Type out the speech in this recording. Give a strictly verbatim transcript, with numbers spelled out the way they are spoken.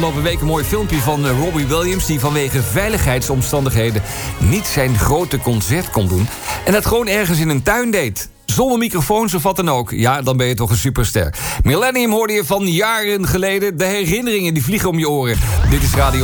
Afgelopen week een mooi filmpje van uh, Robbie Williams... die vanwege veiligheidsomstandigheden niet zijn grote concert kon doen... en dat gewoon ergens in een tuin deed. Zonder microfoons of wat dan ook. Ja, dan ben je toch een superster. Millennium hoorde je van jaren geleden. De herinneringen die vliegen om je oren. Dit is Radio